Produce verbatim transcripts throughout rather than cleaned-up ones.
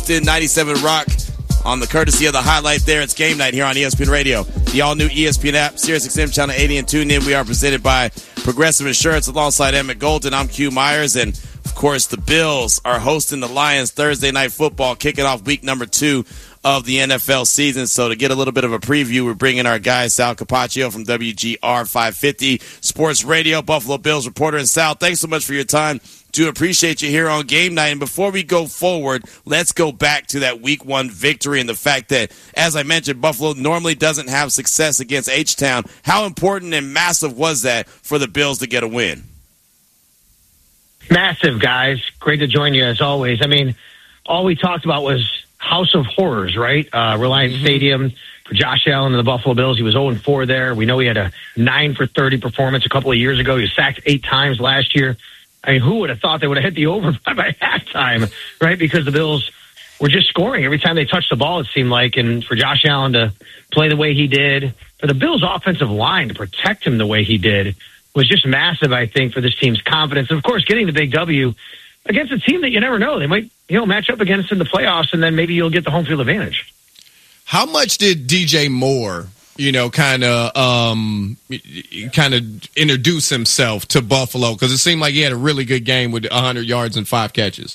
Houston, ninety-seven Rock. On the courtesy of the highlight there, it's game night here on E S P N Radio. The all-new E S P N app, Sirius X M Channel eighty, and tune in. We are presented by Progressive Insurance alongside Emmett Golden. I'm Q Myers, and of course, the Bills are hosting the Lions Thursday Night Football, kicking off week number two of the N F L season. So to get a little bit of a preview, we're bringing our guy, Sal Capaccio from W G R five fifty Sports Radio, Buffalo Bills reporter. And Sal, thanks so much for your time. Do appreciate you here on game night. And before we go forward, let's go back to that week one victory and the fact that, as I mentioned, Buffalo normally doesn't have success against H-Town. How important and massive was that for the Bills to get a win? Massive, guys. Great to join you as always. I mean, all we talked about was House of Horrors, right? Uh, Reliant mm-hmm. Stadium for Josh Allen and the Buffalo Bills. He was oh and four there. We know he had a nine for thirty performance a couple of years ago. He was sacked eight times last year. I mean, who would have thought they would have hit the over by, by halftime, right? Because the Bills were just scoring every time they touched the ball, it seemed like. And for Josh Allen to play the way he did, for the Bills' offensive line to protect him the way he did, was just massive, I think, for this team's confidence. And, of course, getting the big W against a team that you never know. They might, you know, match up against in the playoffs, and then maybe you'll get the home field advantage. How much did D J Moore, you know, kind of um, kind of introduce himself to Buffalo? Because it seemed like he had a really good game with one hundred yards and five catches.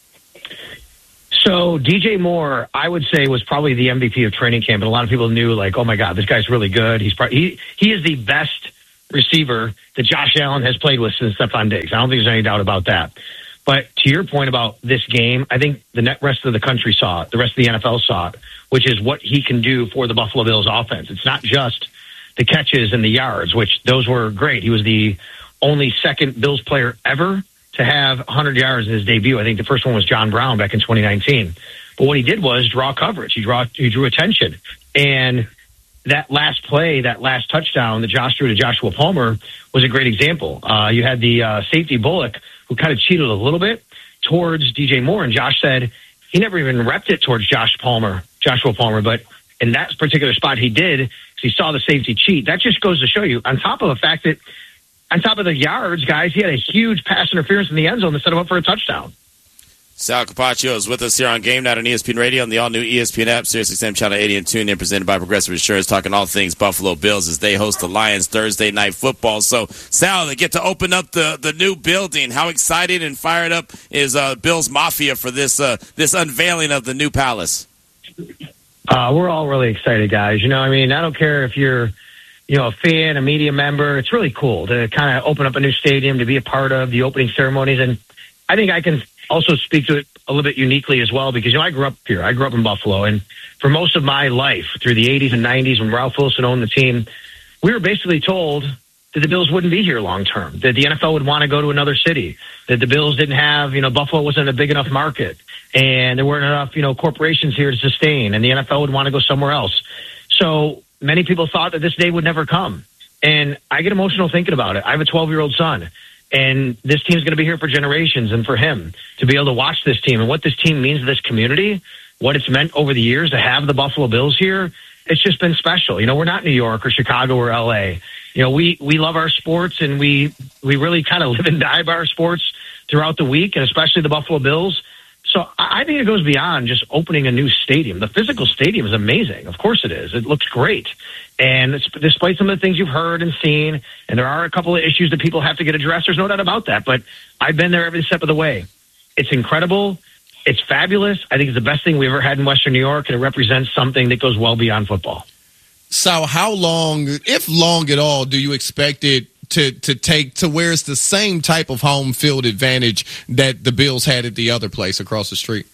So D J Moore, I would say, was probably the M V P of training camp. And a lot of people knew, like, oh, my God, this guy's really good. He's probably, he, he is the best receiver that Josh Allen has played with since Stephon Diggs. I don't think there's any doubt about that. But to your point about this game, I think the rest of the country saw it. The rest of the N F L saw it, which is what he can do for the Buffalo Bills offense. It's not just the catches and the yards, which those were great. He was the only second Bills player ever to have one hundred yards in his debut. I think the first one was John Brown back in twenty nineteen. But what he did was draw coverage. He, draw, he drew attention. And that last play, that last touchdown that Josh threw to Joshua Palmer was a great example. Uh, you had the uh, safety Bullock, who kind of cheated a little bit towards D J Moore, and Josh said he never even repped it towards Josh Palmer, Joshua Palmer, but in that particular spot he did because he saw the safety cheat. That just goes to show you, on top of the fact that, on top of the yards, guys, he had a huge pass interference in the end zone to set him up for a touchdown. Sal Capaccio is with us here on Game Night on E S P N Radio on the all-new E S P N app, Sirius X M Channel eighty, and tune in, presented by Progressive Insurance, talking all things Buffalo Bills as they host the Lions Thursday Night Football. So, Sal, they get to open up the, the new building. How excited and fired up is uh, Bills Mafia for this uh, this unveiling of the new palace? Uh, we're all really excited, guys. You know, I mean, I don't care if you're, you know, a fan, a media member. It's really cool to kind of open up a new stadium, to be a part of the opening ceremonies. And I think I can also speak to it a little bit uniquely as well, because, you know, I grew up here. I grew up in Buffalo. And for most of my life, through the eighties and nineties, when Ralph Wilson owned the team, we were basically told that the Bills wouldn't be here long term, that the N F L would want to go to another city, that the Bills didn't have, you know, Buffalo wasn't a big enough market, and there weren't enough, you know, corporations here to sustain, and the N F L would want to go somewhere else. So many people thought that this day would never come. And I get emotional thinking about it. I have a twelve-year-old son, and this team's going to be here for generations. And for him to be able to watch this team and what this team means to this community, what it's meant over the years to have the Buffalo Bills here, it's just been special. You know, we're not New York or Chicago or L A. You know, we, we love our sports, and we, we really kind of live and die by our sports throughout the week, and especially the Buffalo Bills. So I think it goes beyond just opening a new stadium. The physical stadium is amazing. Of course it is. It looks great. And it's, despite some of the things you've heard and seen, and there are a couple of issues that people have to get addressed, there's no doubt about that. But I've been there every step of the way. It's incredible. It's fabulous. I think it's the best thing we've ever had in Western New York, and it represents something that goes well beyond football. So how long, if long at all, do you expect it to to take to where it's the same type of home field advantage that the Bills had at the other place across the street?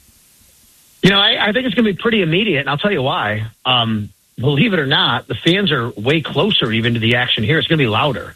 You know, I, I think it's going to be pretty immediate, and I'll tell you why. Um, believe it or not, the fans are way closer even to the action here. It's going to be louder.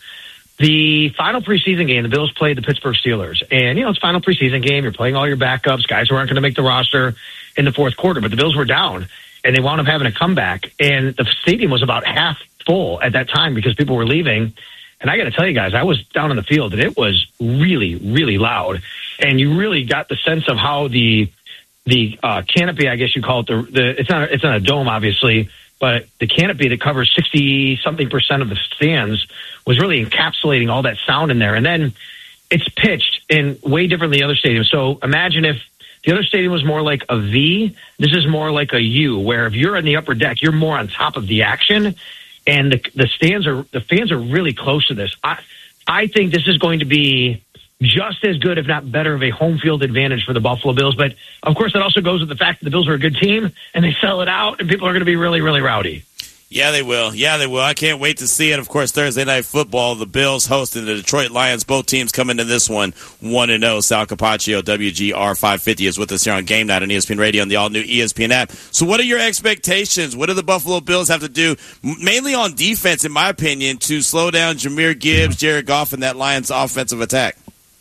The final preseason game, the Bills played the Pittsburgh Steelers. And, you know, it's final preseason game. You're playing all your backups, guys who aren't going to make the roster in the fourth quarter. But the Bills were down, and they wound up having a comeback. And the stadium was about half full at that time because people were leaving. And I got to tell you guys, I was down in the field, and it was really, really loud. And you really got the sense of how the the uh, canopy, I guess you call it, the, the it's not it's not a dome, obviously, but the canopy that covers sixty-something percent of the stands was really encapsulating all that sound in there. And then it's pitched in way different than the other stadiums. So imagine if The other stadium was more like a V. This is more like a U, where if you're in the upper deck, you're more on top of the action. And the, the stands are, the fans are really close to this. I, I think this is going to be just as good, if not better, of a home field advantage for the Buffalo Bills. But, of course, that also goes with the fact that the Bills are a good team, and they sell it out, and people are going to be really, really rowdy. Yeah, they will. Yeah, they will. I can't wait to see it. Of course, Thursday Night Football, the Bills hosting the Detroit Lions. Both teams come into this one one and oh. Sal Capaccio, W G R five fifty, is with us here on Game Night on E S P N Radio and the all-new E S P N app. So what are your expectations? What do the Buffalo Bills have to do, mainly on defense, in my opinion, to slow down Jahmyr Gibbs, Jared Goff, and that Lions offensive attack?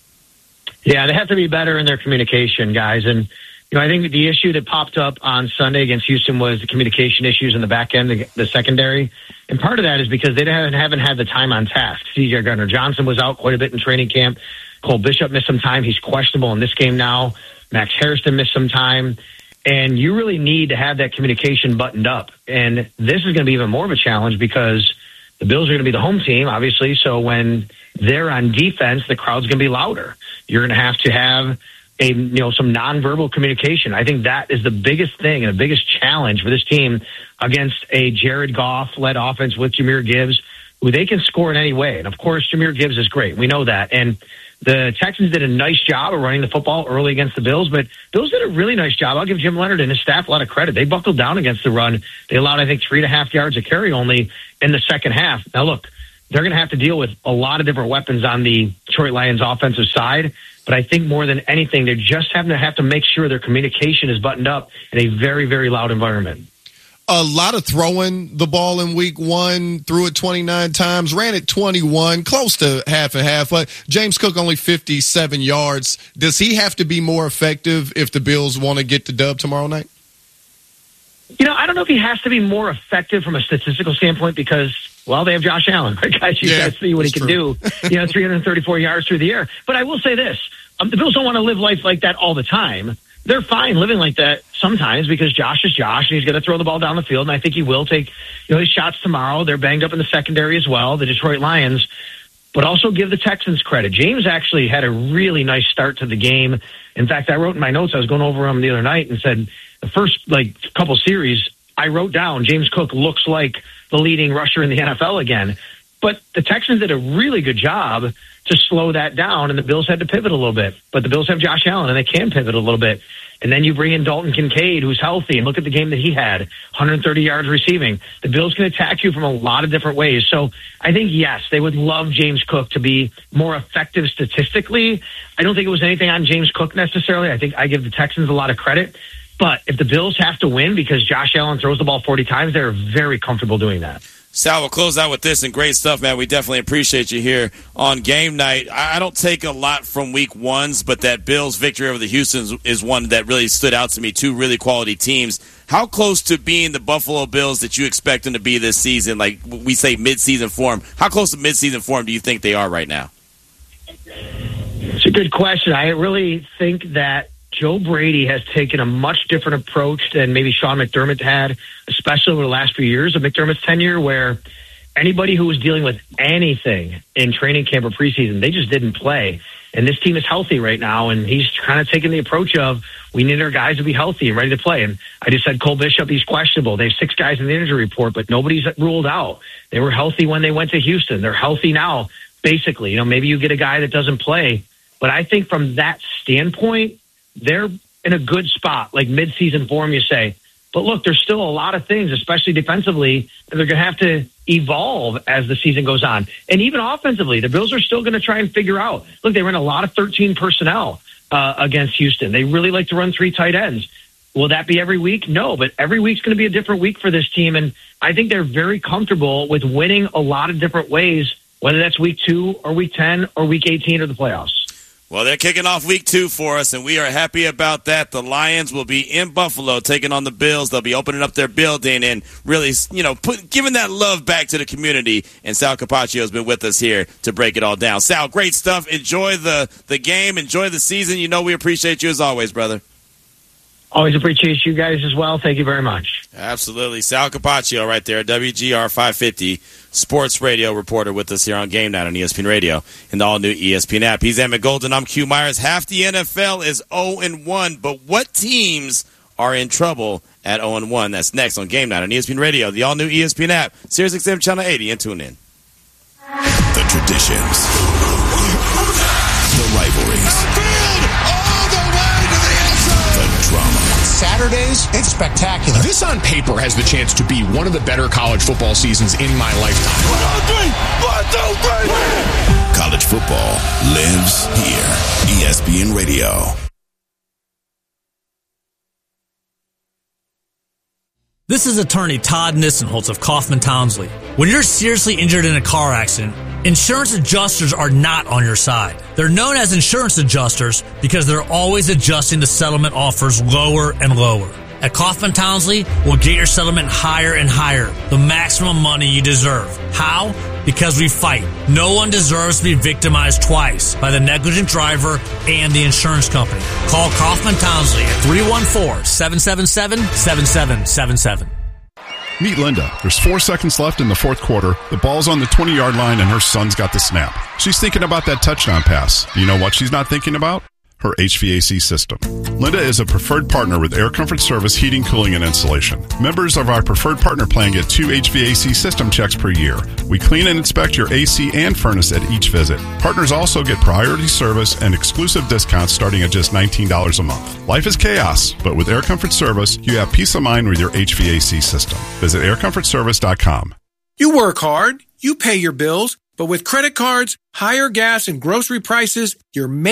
Yeah, they have to be better in their communication, guys. And you know, I think the issue that popped up on Sunday against Houston was the communication issues in the back end, the, the secondary. And part of that is because they haven't, haven't had the time on task. C J Gardner-Johnson was out quite a bit in training camp. Cole Bishop missed some time. He's questionable in this game now. Max Harrison missed some time. And you really need to have that communication buttoned up. And this is going to be even more of a challenge because the Bills are going to be the home team, obviously. So when they're on defense, the crowd's going to be louder. You're going to have to have a, you know, some nonverbal communication. I think that is the biggest thing and the biggest challenge for this team against a Jared Goff-led offense with Jahmyr Gibbs, who they can score in any way. And, of course, Jahmyr Gibbs is great. We know that. And the Texans did a nice job of running the football early against the Bills, but Bills did a really nice job. I'll give Jim Leonard and his staff a lot of credit. They buckled down against the run. They allowed, I think, three and a half yards of carry only in the second half. Now, look, they're going to have to deal with a lot of different weapons on the Detroit Lions offensive side. But I think more than anything, they're just having to have to make sure their communication is buttoned up in a very, very loud environment. A lot of throwing the ball in week one, threw it twenty-nine times, ran it twenty-one, close to half and half. But James Cook only fifty-seven yards. Does he have to be more effective if the Bills want to get the dub tomorrow night? You know, I don't know if he has to be more effective from a statistical standpoint because, well, they have Josh Allen. Right, guys, you yeah, guys see what he can true. do. You know, three hundred thirty-four yards through the air. But I will say this. Um, the Bills don't want to live life like that all the time. They're fine living like that sometimes because Josh is Josh and he's going to throw the ball down the field. And I think he will take, you know, his shots tomorrow. They're banged up in the secondary as well, the Detroit Lions. But also give the Texans credit. James actually had a really nice start to the game. In fact, I wrote in my notes, I was going over them the other night and said the first like couple series, I wrote down James Cook looks like the leading rusher in the N F L again. But the Texans did a really good job to slow that down, and the Bills had to pivot a little bit. But the Bills have Josh Allen, and they can pivot a little bit. And then you bring in Dalton Kincaid, who's healthy, and look at the game that he had, one hundred thirty yards receiving. The Bills can attack you from a lot of different ways. So I think, yes, they would love James Cook to be more effective statistically. I don't think it was anything on James Cook necessarily. I think I give the Texans a lot of credit. But if the Bills have to win because Josh Allen throws the ball forty times, they're very comfortable doing that. Sal, we'll close out with this, and great stuff, man. We definitely appreciate you here on Game Night. I don't take a lot from week ones, but that Bills victory over the Houstons is one that really stood out to me. Two really quality teams. How close to being the Buffalo Bills that you expect them to be this season? Like we say, mid-season form. How close to mid-season form do you think they are right now? It's a good question. I really think that Joe Brady has taken a much different approach than maybe Sean McDermott had, especially over the last few years of McDermott's tenure, where anybody who was dealing with anything in training camp or preseason, they just didn't play. And this team is healthy right now, and he's kind of taking the approach of we need our guys to be healthy and ready to play. And I just said Cole Bishop, he's questionable. They have six guys in the injury report, but nobody's ruled out. They were healthy when they went to Houston. They're healthy now, basically. You know, maybe you get a guy that doesn't play. But I think from that standpoint, they're in a good spot, like mid-season form, you say. But look, there's still a lot of things, especially defensively, that they're going to have to evolve as the season goes on. And even offensively, the Bills are still going to try and figure out. Look, they ran a lot of thirteen personnel uh, against Houston. They really like to run three tight ends. Will that be every week? No, but every week's going to be a different week for this team. And I think they're very comfortable with winning a lot of different ways, whether that's week two or week ten or week eighteen or the playoffs. Well, they're kicking off week two for us, and we are happy about that. The Lions will be in Buffalo taking on the Bills. They'll be opening up their building and really, you know, put, giving that love back to the community. And Sal Capaccio has been with us here to break it all down. Sal, great stuff. Enjoy the, the game. Enjoy the season. You know we appreciate you as always, brother. Always appreciate you guys as well. Thank you very much. Absolutely. Sal Capaccio right there, W G R five fifty sports radio reporter with us here on Game Night on E S P N Radio and the all-new E S P N app. He's Emmett Golden. I'm Q Myers. Half the N F L is oh and one, but what teams are in trouble at oh and one? That's next on Game Night on E S P N Radio, the all-new E S P N app, Sirius X M Channel eighty, and tune in. The traditions, the rivalries, all the way to the outside. The drama. Saturdays, it's spectacular. This on paper has the chance to be one of the better college football seasons in my lifetime. One, two, three. One, two, three. College football lives here. E S P N Radio. This is attorney Todd Nissenholtz of Kaufman Townsley. When you're seriously injured in a car accident, insurance adjusters are not on your side. They're known as insurance adjusters because they're always adjusting the settlement offers lower and lower. At Kaufman Townsley, we'll get your settlement higher and higher, the maximum money you deserve. How? Because we fight. No one deserves to be victimized twice by the negligent driver and the insurance company. Call Kaufman Townsley at three one four, seven seven seven, seven seven seven seven. Meet Linda. There's four seconds left in the fourth quarter. The ball's on the twenty-yard line, and her son's got the snap. She's thinking about that touchdown pass. You know what she's not thinking about? Her H V A C system. Linda is a preferred partner with Air Comfort Service Heating, Cooling, and Insulation. Members of our preferred partner plan get two H V A C system checks per year. We clean and inspect your A C and furnace at each visit. Partners also get priority service and exclusive discounts starting at just nineteen dollars a month. Life is chaos, but with Air Comfort Service, you have peace of mind with your H V A C system. Visit air comfort service dot com. You work hard, you pay your bills, but with credit cards, higher gas, and grocery prices, you're making